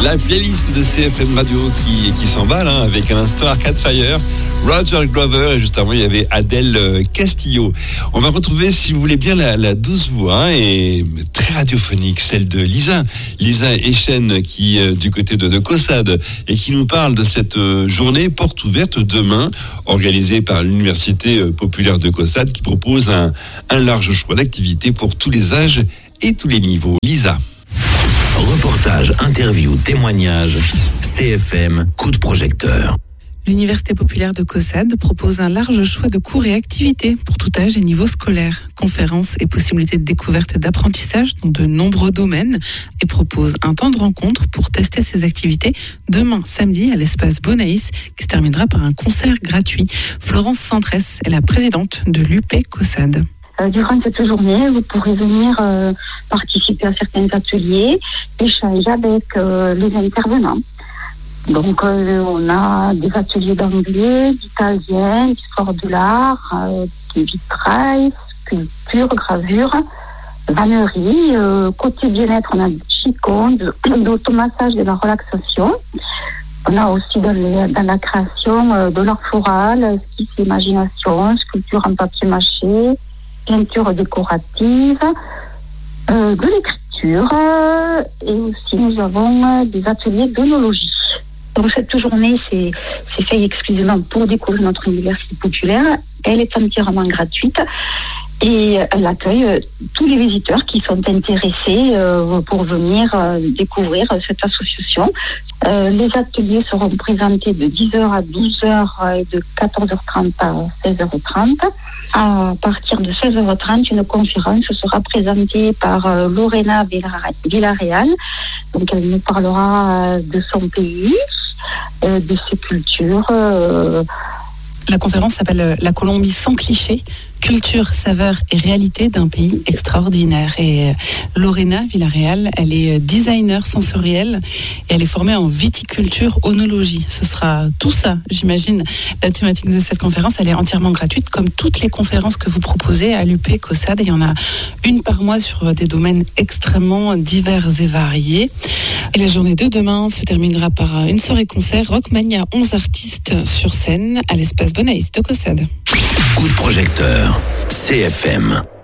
La playlist de CFM Radio qui s'emballe avec un instant Arcade Fire, Roger Glover et juste avant il y avait Adèle Castillo. On va retrouver, si vous voulez bien, la douce voix et très radiophonique, celle de Lisa Echen qui du côté de Caussade et qui nous parle de cette journée porte ouverte demain organisée par l'Université populaire de Caussade qui propose un large choix d'activités pour tous les âges et tous les niveaux. Lisa. Reportage, interview, témoignage, CFM, coup de projecteur. L'Université populaire de Caussade propose un large choix de cours et activités pour tout âge et niveau scolaire, conférences et possibilités de découverte et d'apprentissage dans de nombreux domaines et propose un temps de rencontre pour tester ces activités demain samedi à l'espace Bonaïs qui se terminera par un concert gratuit. Florence Centresse est la présidente de l'UP Caussade. Durant cette journée, vous pourrez venir participer à certains ateliers, échanger avec les intervenants. Donc, on a des ateliers d'anglais, d'italien, d'histoire de l'art, de vitrail, sculpture, gravure, vannerie. Côté bien-être, on a du qigong, d'automassage et de la relaxation. On a aussi dans la création de l'art floral, skis, imagination, sculpture en papier mâché, peinture décorative, de l'écriture et aussi nous avons des ateliers d'œnologie. Donc cette journée, c'est fait exclusivement pour découvrir notre université populaire. Elle est entièrement gratuite et elle accueille tous les visiteurs qui sont intéressés pour venir découvrir cette association. Les ateliers seront présentés de 10h à 12h et de 14h30 à 16h30. À partir de 16h30, une conférence sera présentée par Lorena Villarreal. Donc elle nous parlera de son pays, de ses cultures. La conférence s'appelle La Colombie sans clichés, culture, saveur et réalité d'un pays extraordinaire. Et Lorena Villarreal, elle est designer sensorielle et elle est formée en viticulture, œnologie. Ce sera tout ça, j'imagine, la thématique de cette conférence. Elle est entièrement gratuite, comme toutes les conférences que vous proposez à l'UP Caussade. Il y en a une par mois sur des domaines extrêmement divers et variés. Et la journée de demain se terminera par une soirée concert Rockmania, 11 artistes sur scène à l'espace Bonaïs de Caussade. Coup de projecteur, CFM.